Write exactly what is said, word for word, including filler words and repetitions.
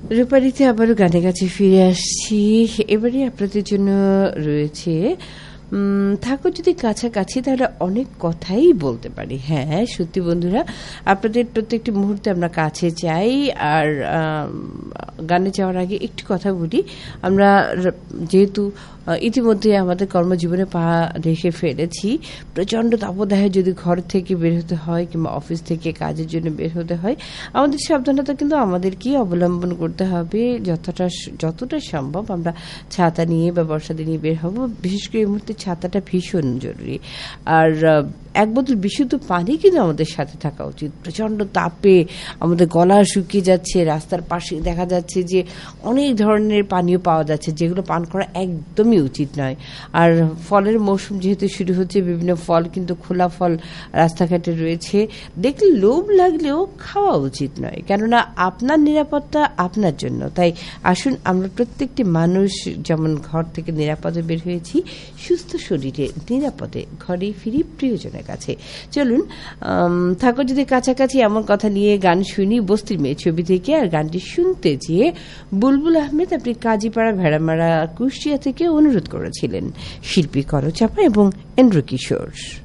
রূপালীতে আবারও গানে কাছে ফিরে আসছি। এবারে আপনাদের জন্য রয়েছে থাকো যদি কাছাকাছি, তাহলে অনেক কথাই বলতে পারি। হ্যাঁ সত্যি বন্ধুরা, আপনাদের প্রত্যেকটি মুহূর্তে আমরা কাছে চাই। আর গানে যাওয়ার আগে একটু কথা বলি। আমরা যেহেতু ইতিমধ্যে আমাদের কর্মজীবনে পা রেখে ফেলেছি, প্রচণ্ড তাপদাহে যদি ঘর থেকে বের হতে হয় কিংবা অফিস থেকে কাজের জন্য বের হতে হয়, আমাদের সাবধানতা কিন্তু আমাদেরকেই অবলম্বন করতে হবে। যতটা যতটা সম্ভব আমরা ছাতা নিয়ে বা বর্ষাতে নিয়ে বের হব। বিশেষ করে এই মুহূর্তে ছাতাটা ভীষণ জরুরি। আর এক বোতল বিশুদ্ধ পানি কিন্তু আমাদের সাথে থাকা উচিত। প্রচণ্ড তাপে আমাদের গলা শুকিয়ে যাচ্ছে, রাস্তার পাশে দেখা যাচ্ছে যে অনেক ধরনের পানীয় পাওয়া যাচ্ছে, যেগুলো পান করা একদমই উচিত নয়। আর ফলের মৌসুম যেহেতু শুরু হচ্ছে, বিভিন্ন ফল কিন্তু খোলা ফল রাস্তাঘাটে রয়েছে, দেখলে লোভ লাগলেও খাওয়া উচিত নয়, কেননা আপনার নিরাপত্তা আপনার জন্য। তাই আসুন আমরা প্রত্যেকটি মানুষ যেমন ঘর থেকে নিরাপদে বের হয়েছি, সুস্থ শরীরে নিরাপদে ঘরে ফিরি প্রিয়জনের কাছে। চলুন থাকো যদি কাছাকাছি এমন কথা নিয়ে গান শুনি বস্তির মেয়ে ছবি থেকে। আর গানটি শুনতে চেয়ে বুলবুল আহমেদ আপনি কাজীপাড়া ভেড়ামারা কুষ্টিয়া থেকে অনুরোধ করেছিলেন শিল্পী করচাপা এবং এন্দ্র কিশোর।